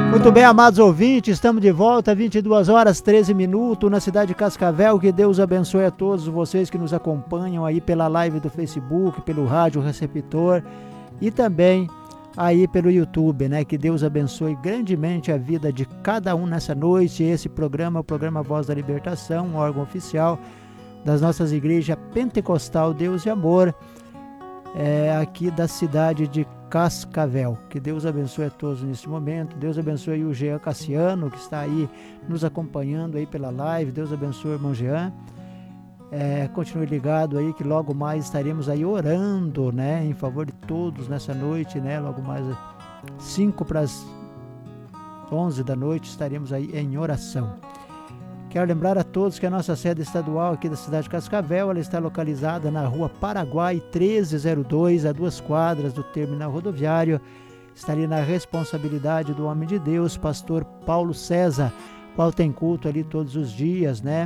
Muito bem, amados ouvintes, estamos de volta, 22 horas 13 minutos, na cidade de Cascavel. Que Deus abençoe a todos vocês que nos acompanham aí pela live do Facebook, pelo rádio receptor e também aí pelo YouTube, né? Que Deus abençoe grandemente a vida de cada um nessa noite. Esse programa é o programa Voz da Libertação, um órgão oficial das nossas igrejas Pentecostal Deus e Amor, aqui da cidade de Cascavel. Que Deus abençoe a todos nesse momento. Deus abençoe o Jean Cassiano, que está aí nos acompanhando aí pela live. Deus abençoe o irmão Jean. Continue ligado aí, que logo mais estaremos aí orando, né, em favor de todos nessa noite, né? Logo mais 5 para as 11 da noite estaremos aí em oração. Quero lembrar a todos que a nossa sede estadual aqui da cidade de Cascavel, ela está localizada na rua Paraguai 1302, a 2 quadras do terminal rodoviário. Está ali na responsabilidade do homem de Deus, pastor Paulo César, qual tem culto ali todos os dias, né?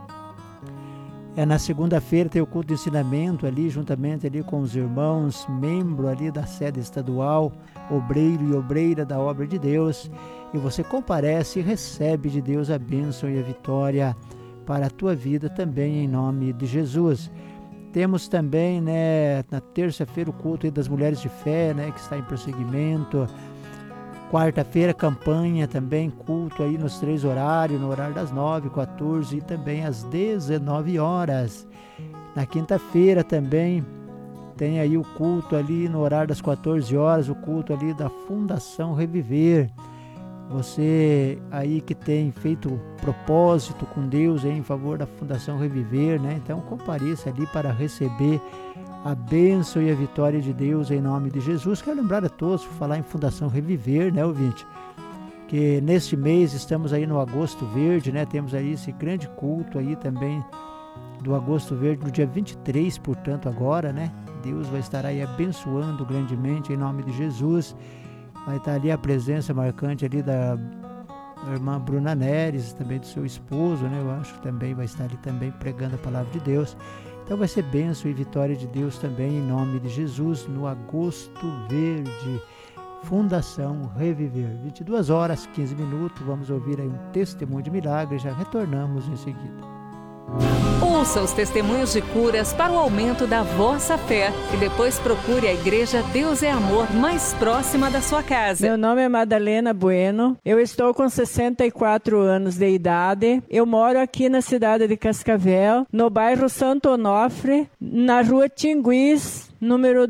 Na segunda-feira tem o culto de ensinamento ali, juntamente ali com os irmãos, membro ali da sede estadual, obreiro e obreira da obra de Deus. E você comparece e recebe de Deus a bênção e a vitória para a tua vida também, em nome de Jesus. Temos também, né, na terça-feira o culto das mulheres de fé, né, que está em prosseguimento. Quarta-feira, campanha também, culto aí nos 3 horários, no horário das 9, 14 e também às 19 horas. Na quinta-feira também tem aí o culto ali no horário das 14 horas, o culto ali da Fundação Reviver. Você aí que tem feito propósito com Deus em favor da Fundação Reviver, né? Então compareça ali para receber a bênção e a vitória de Deus em nome de Jesus. Quero lembrar a todos, por falar em Fundação Reviver, né, ouvinte, que neste mês estamos aí no Agosto Verde, né? Temos aí esse grande culto aí também do Agosto Verde no dia 23, portanto agora, né? Deus vai estar aí abençoando grandemente em nome de Jesus. Vai estar ali a presença marcante ali da irmã Bruna Neres, também do seu esposo, né? Eu acho que também vai estar ali também pregando a palavra de Deus. Então vai ser bênção e vitória de Deus também em nome de Jesus no Agosto Verde, Fundação Reviver. 22 horas 15 minutos, vamos ouvir aí um testemunho de milagre, já retornamos em seguida. Ouça os testemunhos de curas para o aumento da vossa fé e depois procure a Igreja Deus é Amor mais próxima da sua casa. Meu nome é Madalena Bueno, eu estou com 64 anos de idade, eu moro aqui na cidade de Cascavel, no bairro Santo Onofre, na rua Tinguís, número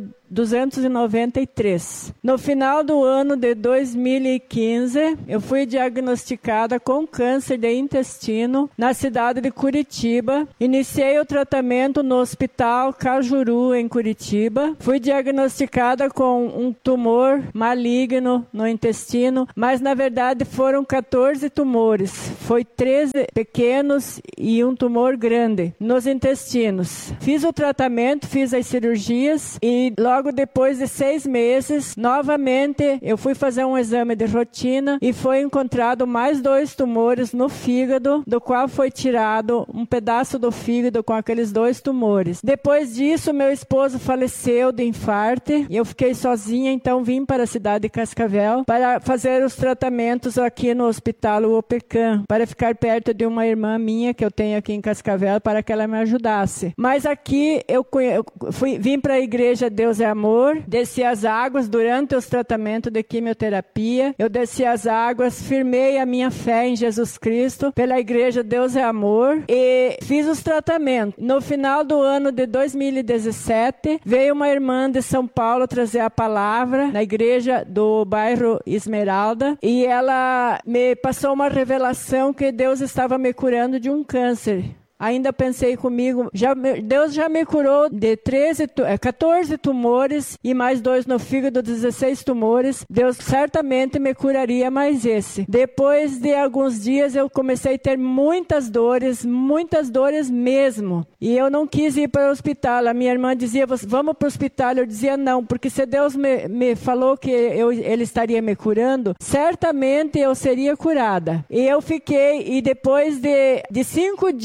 293. No final do ano de 2015, eu fui diagnosticada com câncer de intestino na cidade de Curitiba. Iniciei o tratamento no Hospital Cajuru, em Curitiba. Fui diagnosticada com um tumor maligno no intestino, mas na verdade foram 14 tumores. Foi 13 pequenos e um tumor grande nos intestinos. Fiz o tratamento, fiz as cirurgias e logo depois de 6 meses, novamente eu fui fazer um exame de rotina e foi encontrado mais 2 tumores no fígado, do qual foi tirado um pedaço do fígado com aqueles 2 tumores. Depois disso, meu esposo faleceu de infarto e eu fiquei sozinha, então vim para a cidade de Cascavel para fazer os tratamentos aqui no Hospital UOPECAM, para ficar perto de uma irmã minha que eu tenho aqui em Cascavel, para que ela me ajudasse. Mas aqui eu vim para a Igreja Deus é Amor, desci as águas durante os tratamentos de quimioterapia, eu desci as águas, firmei a minha fé em Jesus Cristo pela Igreja Deus é Amor e fiz os tratamentos. No final do ano de 2017, veio uma irmã de São Paulo trazer a palavra na igreja do bairro Esmeralda e ela me passou uma revelação que Deus estava me curando de um câncer. Ainda pensei comigo, Deus já me curou de 14 tumores e mais 2 no fígado, 16 tumores. Deus certamente me curaria mais esse. Depois de alguns dias eu comecei a ter muitas dores mesmo. E eu não quis ir para o hospital. A minha irmã dizia, vamos para o hospital. Eu dizia não, porque se Deus me falou que Ele estaria me curando, certamente eu seria curada. E eu fiquei, e depois de 5 dias,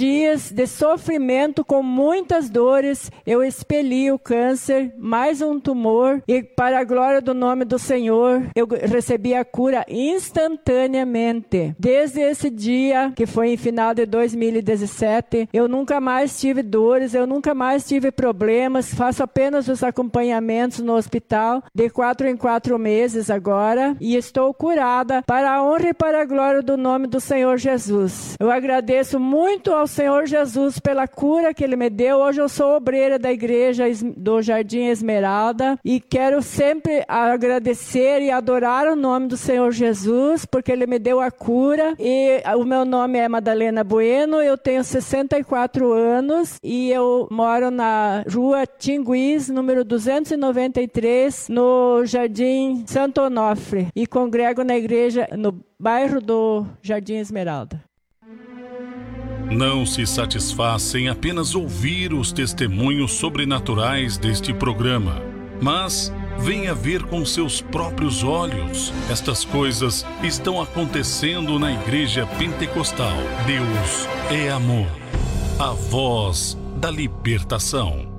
meses de sofrimento com muitas dores, eu expeli o câncer, mais um tumor, e para a glória do nome do Senhor, eu recebi a cura instantaneamente. Desde esse dia, que foi em final de 2017, eu nunca mais tive dores, eu nunca mais tive problemas, faço apenas os acompanhamentos no hospital, de 4 em 4 meses agora, e estou curada para a honra e para a glória do nome do Senhor Jesus. Eu agradeço muito ao Senhor Jesus pela cura que Ele me deu. Hoje eu sou obreira da igreja do Jardim Esmeralda e quero sempre agradecer e adorar o nome do Senhor Jesus, porque Ele me deu a cura. E o meu nome é Madalena Bueno, eu tenho 64 anos e eu moro na rua Tinguiz, número 293, no Jardim Santo Onofre, e congrego na igreja no bairro do Jardim Esmeralda. Não se satisfaça em apenas ouvir os testemunhos sobrenaturais deste programa, mas venha ver com seus próprios olhos. Estas coisas estão acontecendo na Igreja Pentecostal. Deus é amor, a voz da libertação.